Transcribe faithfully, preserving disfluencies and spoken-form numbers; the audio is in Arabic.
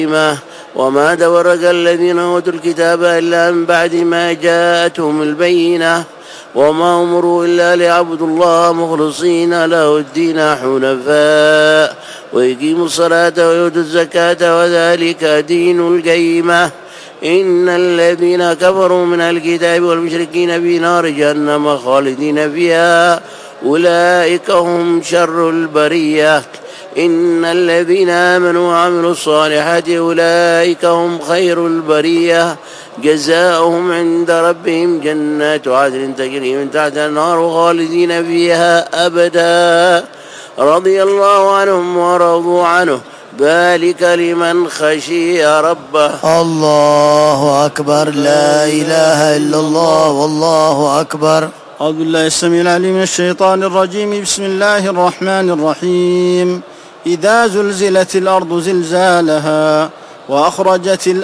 وما تفرق الذين أوتوا الكتاب إلا من بعد ما جاءتهم البينة وما أمروا إلا ليعبدوا الله مخلصين له الدين حنفاء ويقيموا الصلاة ويؤتوا الزكاة وذلك دين القيمة إن الذين كفروا من الكتاب والمشركين في نار جهنم خالدين فيها أولئك هم شر البرية إن الذين آمنوا وعملوا الصالحات أولئك هم خير البرية جزاؤهم عند ربهم جنات عدن تجري من تحتها النار خالدين فيها أبدا رضي الله عنهم ورضوا عنه ذلك لمن خشي ربه. الله أكبر. لا إله إلا الله والله أكبر. أعوذ بالله السميع العليم من الشيطان الرجيم. بسم الله الرحمن الرحيم. إذا زلزلت الأرض زلزالها وأخرجت